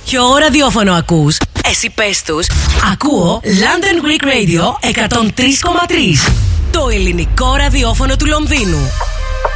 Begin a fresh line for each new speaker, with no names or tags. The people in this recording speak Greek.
Ποιο ραδιόφωνο ακούς? Εσύ πες τους. Ακούω London Greek Radio 103,3. Το ελληνικό ραδιόφωνο του Λονδίνου.